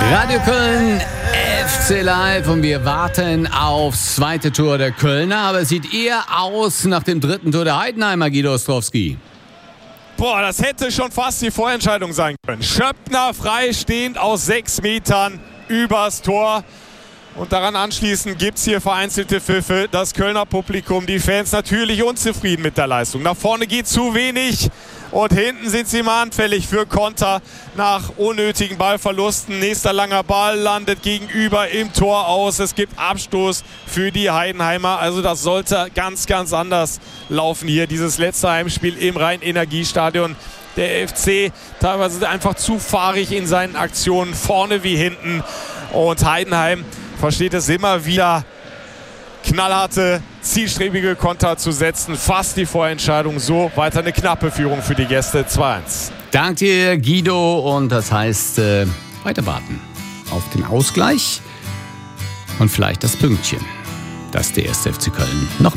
Radio Köln, FC Live und wir warten aufs zweite Tor der Kölner, aber es sieht eher aus nach dem dritten Tor der Heidenheimer, Guido Ostrowski. Boah, das hätte schon fast die Vorentscheidung sein können. Schöppner freistehend aus 6 Metern übers Tor. Und daran anschließend gibt es hier vereinzelte Pfiffe. Das Kölner Publikum, die Fans natürlich unzufrieden mit der Leistung. Nach vorne geht zu wenig und hinten sind sie mal anfällig für Konter nach unnötigen Ballverlusten. Nächster langer Ball landet gegenüber im Tor aus. Es gibt Abstoß für die Heidenheimer. Also das sollte ganz, ganz anders laufen hier. Dieses letzte Heimspiel im Rhein-Energiestadion. Der FC teilweise einfach zu fahrig in seinen Aktionen, vorne wie hinten. Und Heidenheim versteht es immer wieder, knallharte, zielstrebige Konter zu setzen. Fast die Vorentscheidung, so weiter eine knappe Führung für die Gäste, 2-1. Danke dir, Guido, und das heißt, weiter warten auf den Ausgleich und vielleicht das Pünktchen, das der 1. FC Köln noch